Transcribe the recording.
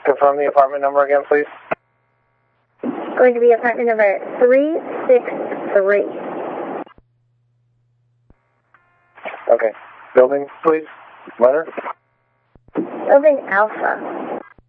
Confirm the apartment number again, please. Going to be apartment number 363. Okay. Building, please. Letter? Building Alpha.